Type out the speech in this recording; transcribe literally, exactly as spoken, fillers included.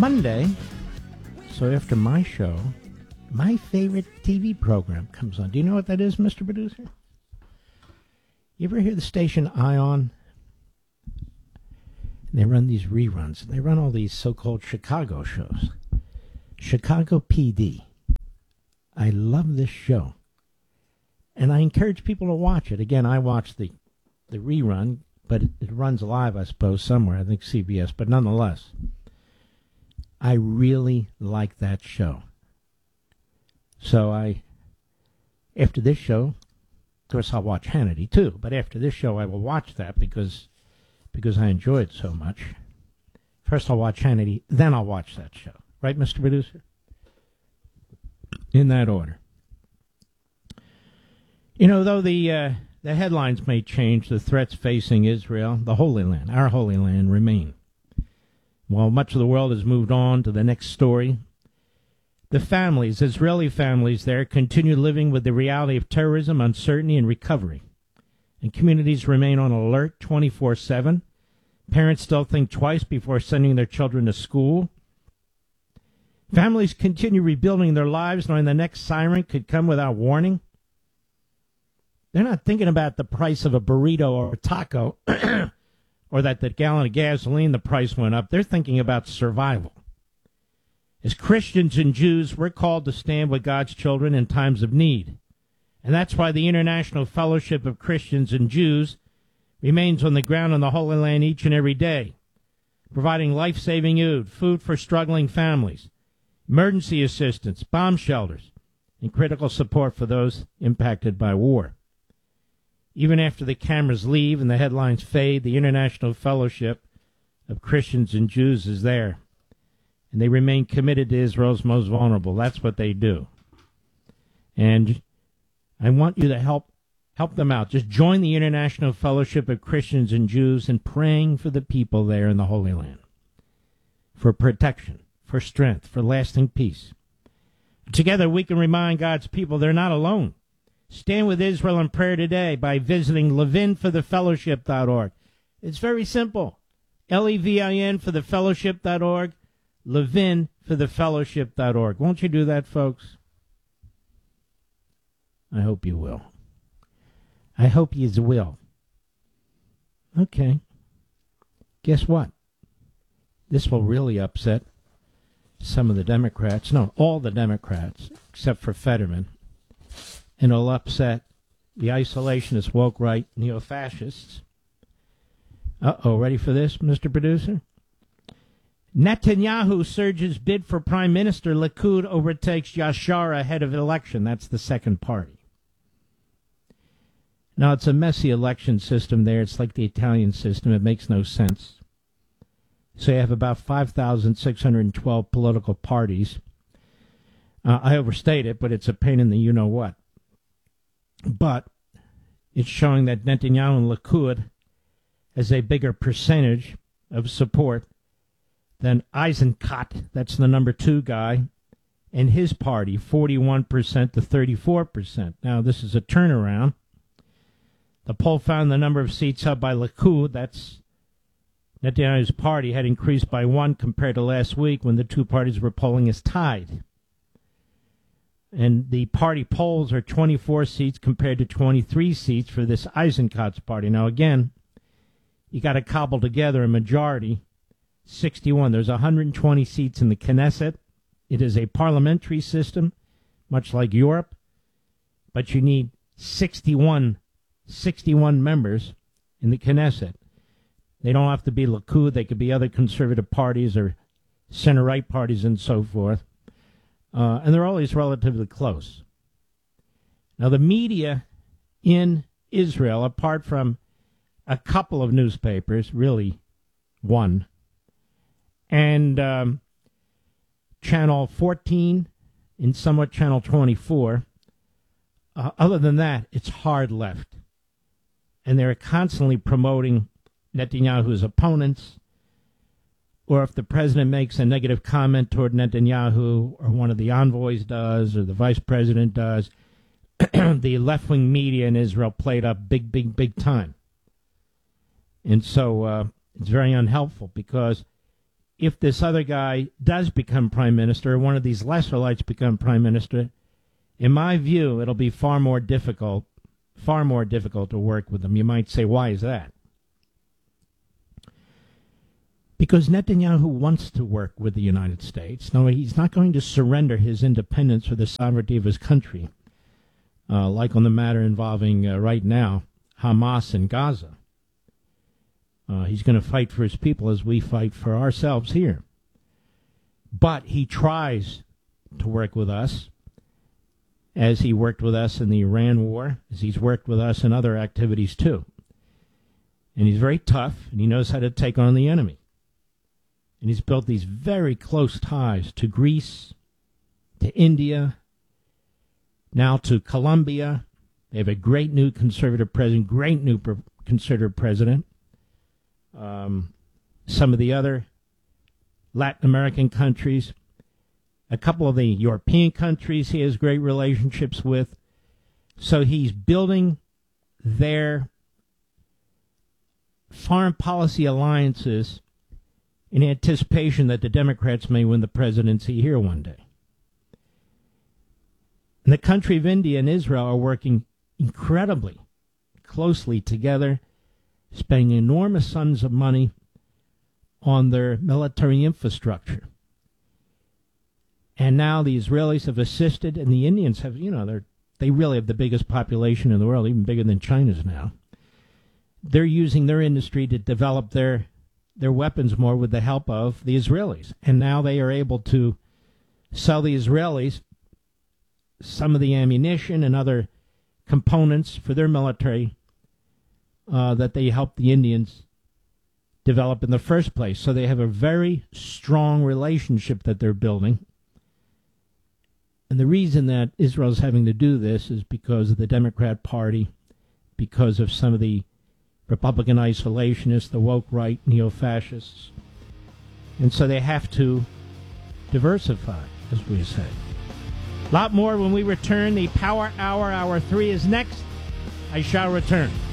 Monday, so after my show, my favorite T V program comes on. Do you know what that is, Mister Producer? You ever hear the station Ion? They run these reruns. They run all these so-called Chicago shows. Chicago P D. I love this show. And I encourage people to watch it. Again, I watch the, the rerun, but it, it runs live, I suppose, somewhere. I think C B S, but nonetheless. I really like that show. So I, after this show, of course I'll watch Hannity too, but after this show I will watch that because because I enjoy it so much. First I'll watch Hannity, then I'll watch that show. Right, Mister Producer? In that order. You know, though the, uh, the headlines may change, the threats facing Israel, the Holy Land, our Holy Land, remain. While much of the world has moved on to the next story, the families, Israeli families there, continue living with the reality of terrorism, uncertainty, and recovery. And communities remain on alert twenty-four seven. Parents still think twice before sending their children to school. Families continue rebuilding their lives knowing the next siren could come without warning. They're not thinking about the price of a burrito or a taco or that the gallon of gasoline, the price went up. They're thinking about survival. As Christians and Jews, we're called to stand with God's children in times of need. And that's why the International Fellowship of Christians and Jews remains on the ground in the Holy Land each and every day, providing life-saving food, food for struggling families, emergency assistance, bomb shelters, and critical support for those impacted by war. Even after the cameras leave and the headlines fade, the International Fellowship of Christians and Jews is there. And they remain committed to Israel's most vulnerable. That's what they do. And I want you to help help them out. Just join the International Fellowship of Christians and Jews in praying for the people there in the Holy Land. For protection, for strength, for lasting peace. Together we can remind God's people they're not alone. Stand with Israel in prayer today by visiting levin for the fellowship dot org. It's very simple. L E V I N for the fellowship dot org. levin for the fellowship dot org. Won't you do that, folks? I hope you will. I hope you will. Okay. Guess what? This will really upset some of the Democrats. No, all the Democrats, except for Fetterman. And it'll upset the isolationist, woke right, neo-fascists. Uh-oh, ready for this, Mister Producer? Netanyahu surges bid for prime minister. Likud overtakes Yashar ahead of election. That's the second party. Now, it's a messy election system there. It's like the Italian system. It makes no sense. So you have about five thousand six hundred twelve political parties. Uh, I overstate it, but it's a pain in the you-know-what. But it's showing that Netanyahu and Likud has a bigger percentage of support than Eisenkot, that's the number two guy, and his party, forty-one percent to thirty-four percent. Now, this is a turnaround. The poll found the number of seats held by Likud, that's Netanyahu's party, had increased by one compared to last week when the two parties were polling as tied. And the party polls are twenty-four seats compared to twenty-three seats for this Eisenkot's party. Now, again, you got to cobble together a majority. sixty-one. There's one hundred twenty seats in the Knesset. It is a parliamentary system, much like Europe, but you need sixty-one, sixty-one members in the Knesset. They don't have to be Likud. They could be other conservative parties or center-right parties and so forth. Uh, and they're always relatively close. Now, the media in Israel, apart from a couple of newspapers, really one, and um, Channel fourteen and somewhat Channel twenty-four, uh, other than that, it's hard left. And they're constantly promoting Netanyahu's opponents, or if the president makes a negative comment toward Netanyahu, or one of the envoys does, or the vice president does, the left-wing media in Israel played up big, big, big time. And so uh, it's very unhelpful because if this other guy does become prime minister, or one of these lesser lights become prime minister, in my view, it'll be far more difficult, far more difficult to work with them. You might say, why is that? Because Netanyahu wants to work with the United States. No, he's not going to surrender his independence or the sovereignty of his country, uh, like on the matter involving, uh, right now, Hamas and Gaza. Uh, he's going to fight for his people as we fight for ourselves here. But he tries to work with us, as he worked with us in the Iran war, as he's worked with us in other activities too. And he's very tough, and he knows how to take on the enemy. And he's built these very close ties to Greece, to India, now to Colombia. They have a great new conservative president, great new pro- conservative president. Um, some of the other Latin American countries, a couple of the European countries he has great relationships with. So he's building their foreign policy alliances in anticipation that the Democrats may win the presidency here one day. And the country of India and Israel are working incredibly closely together, spending enormous sums of money on their military infrastructure. And now the Israelis have assisted, and the Indians have, you know, they're, they really have the biggest population in the world, even bigger than China's now. They're using their industry to develop their their weapons more with the help of the Israelis. And now they are able to sell the Israelis some of the ammunition and other components for their military uh, that they helped the Indians develop in the first place. So they have a very strong relationship that they're building. And the reason that Israel's having to do this is because of the Democrat Party, because of some of the Republican isolationists, the woke right, neo-fascists. And so they have to diversify, as we say. A lot more when we return. The Power Hour, Hour three is next. I shall return.